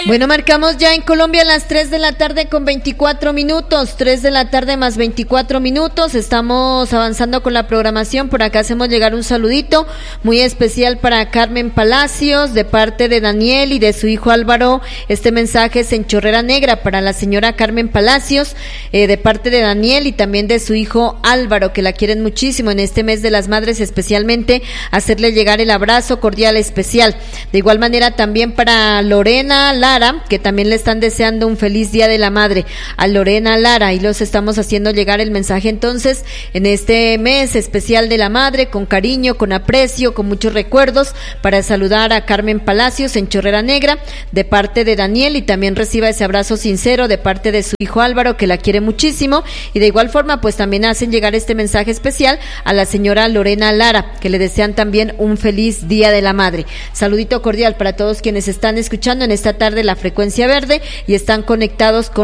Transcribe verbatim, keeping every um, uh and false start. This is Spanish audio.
Bueno, marcamos ya en Colombia las tres de la tarde con veinticuatro minutos, tres de la tarde más veinticuatro minutos, estamos avanzando con la programación. Por acá hacemos llegar un saludito muy especial para Carmen Palacios, de parte de Daniel y de su hijo Álvaro. Este mensaje es en Chorrera Negra para la señora Carmen Palacios, eh, de parte de Daniel y también de su hijo Álvaro, que la quieren muchísimo en este mes de las madres, especialmente hacerle llegar el abrazo cordial especial. De igual manera también para Lorena Lara, que también le están deseando un feliz Día de la Madre a Lorena Lara, y los estamos haciendo llegar el mensaje entonces en este mes especial de la madre, con cariño, con aprecio, con muchos recuerdos, para saludar a Carmen Palacios en Chorrera Negra, de parte de Daniel, y también reciba ese abrazo sincero de parte de su hijo Álvaro, que la quiere muchísimo, y de igual forma pues también hacen llegar este mensaje especial a la señora Lorena Lara, que le desean también un feliz Día de la Madre. Saludito cordial para todos quienes están escuchando en esta tarde la Frecuencia Verde y están conectados con